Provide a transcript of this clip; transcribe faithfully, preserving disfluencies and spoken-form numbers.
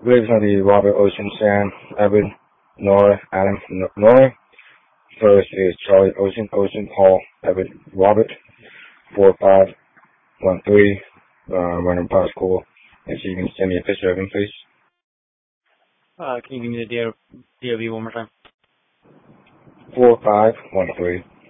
I believe it's going to be Robert, Ocean, Sam, Evan, Nora, Adam, N- Nora. First is Charlie, Ocean, Ocean, Paul, Evan, Robert. Four five one three. Uh, random power school. If you can send me a picture of him, please. Uh, can you give me the D O V one more time? Four five one three.